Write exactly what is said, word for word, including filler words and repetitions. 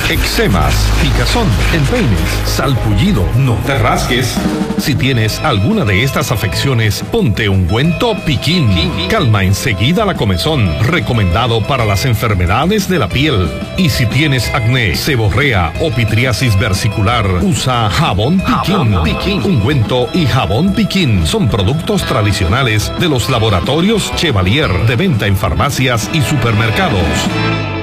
Eczemas, picazón, empeines, salpullido, no te rasques. Si tienes alguna de estas afecciones, ponte ungüento Piquín. Calma enseguida la comezón. Recomendado para las enfermedades de la piel. Y si tienes acné, seborrea o pitriasis versicular, usa jabón Piquín. Ungüento y jabón Piquín son productos tradicionales de los laboratorios Chevalier, de venta en farmacias y supermercados.